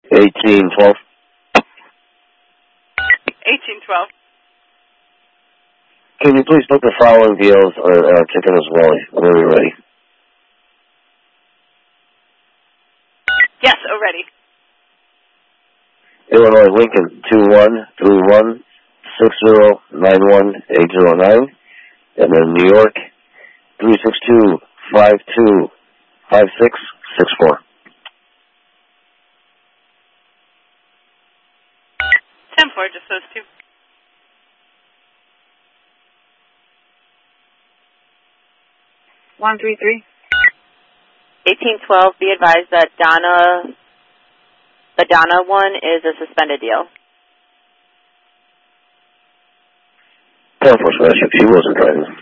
1812. 1812. Can you please book the following deals on a ticket as well when we're ready? Yes, already. Illinois Lincoln 213160918009, and then New York 362525664. 10-4, just those two. One, 3-3. 1812, be advised that the Donna one is a suspended deal. 10-4, she wasn't driving.